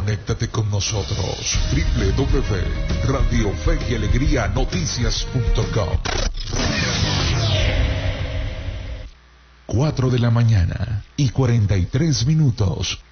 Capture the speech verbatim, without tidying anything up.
Conéctate con nosotros. doble u doble u doble u punto radio fe y alegría noticias punto com. Cuatro de la mañana y cuarenta y tres minutos.